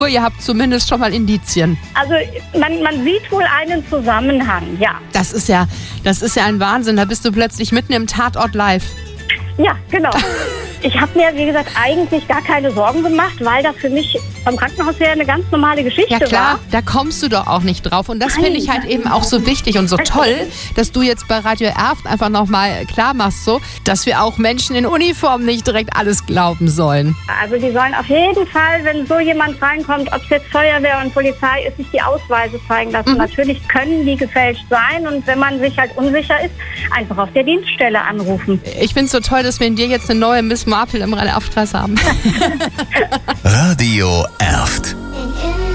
Ihr habt zumindest schon mal Indizien. Also man sieht wohl einen Zusammenhang, ja. Das ist ja ein Wahnsinn. Da bist du plötzlich mitten im Tatort live. Ja, genau. Ich habe mir, wie gesagt, eigentlich gar keine Sorgen gemacht, weil das für mich vom Krankenhaus her eine ganz normale Geschichte war. Ja klar, da kommst du doch auch nicht drauf. Und das finde ich halt eben auch so wichtig und so toll, dass du jetzt bei Radio Erft einfach nochmal klar machst, so, dass wir auch Menschen in Uniform nicht direkt alles glauben sollen. Also die sollen auf jeden Fall, wenn so jemand reinkommt, ob es jetzt Feuerwehr und Polizei ist, sich die Ausweise zeigen lassen. Natürlich können die gefälscht sein und wenn man sich halt unsicher ist, einfach auf der Dienststelle anrufen. Ich finde es so toll, dass wir in dir jetzt eine neue Miss Marple im Rhein-Erft-Kreis haben. Radio Erft.